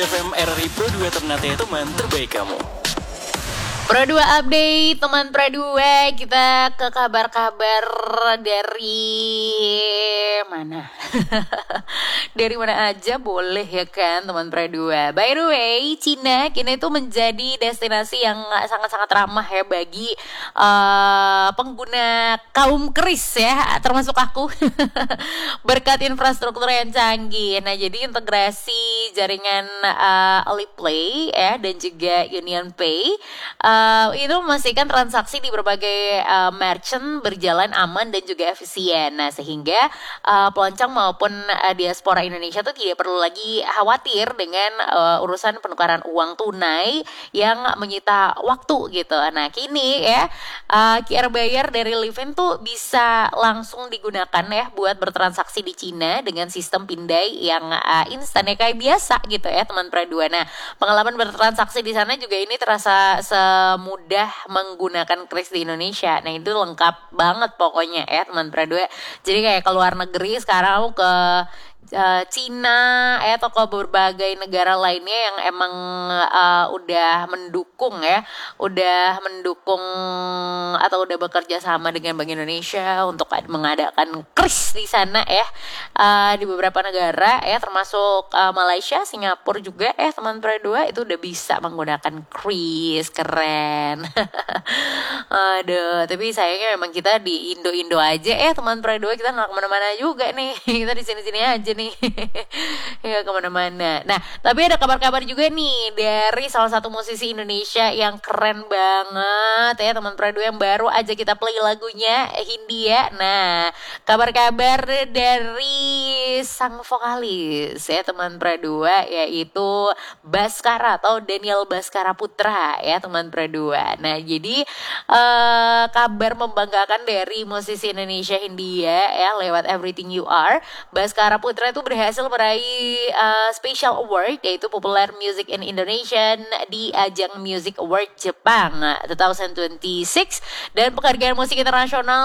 FM RRI Pro 2 Ternate teman terbaik kamu. Pro 2 update teman Pro 2, kita ke kabar-kabar dari mana? Dari mana aja boleh ya kan teman Pro 2. By the way, Cina kini itu menjadi destinasi yang sangat-sangat ramah ya bagi pengguna kaum keris ya, termasuk aku. Berkat infrastruktur yang canggih. Nah, jadi integrasi jaringan Alipay ya dan juga UnionPay itu memastikan transaksi di berbagai merchant berjalan aman dan juga efisien. Nah, sehingga pelancong maupun diaspora Indonesia tuh tidak perlu lagi khawatir dengan urusan penukaran uang tunai yang menyita waktu gitu. Nah, kini ya QR bayar dari Livin tuh bisa langsung digunakan ya buat bertransaksi di Cina dengan sistem pindai yang instan ya kayak biasa gitu ya teman Pro 2. Nah, pengalaman bertransaksi di sana juga ini terasa semudah menggunakan kris di Indonesia. Nah, itu lengkap banget pokoknya ya teman Pro 2. Jadi kayak ke luar negeri sekarang aku ke Cina atau ke berbagai negara lainnya yang emang udah mendukung atau udah bekerja sama dengan Bank Indonesia untuk mengadakan kris di sana ya, di beberapa negara ya termasuk Malaysia, Singapura juga teman Pro 2 itu udah bisa menggunakan kris. Keren. Aduh, tapi sayangnya memang kita di Indo aja teman Pro 2, kita nggak kemana-mana juga nih. Kita di sini-sini aja nih. Ya kemana-mana. Nah, tapi ada kabar-kabar juga nih dari salah satu musisi Indonesia yang keren banget ya teman Pro 2, yang baru aja kita play lagunya Hindia. Nah, kabar-kabar dari sang vokalis ya teman Pro 2 yaitu Baskara atau Daniel Baskara Putra ya teman Pro 2. Nah, jadi kabar membanggakan dari musisi Indonesia Hindia ya lewat Everything You Are. Baskara Putra itu berhasil meraih Special Award yaitu Popular Music in Indonesian di ajang Music Award Jepang 2026 dan penghargaan musik internasional